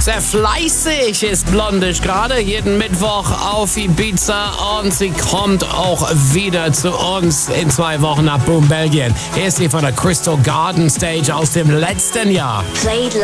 Sehr fleißig ist Blondish gerade jeden Mittwoch auf Ibiza und sie kommt auch wieder zu uns in 2 Wochen nach Boom, Belgien. Hier ist sie von der Crystal Garden Stage aus dem letzten Jahr. Played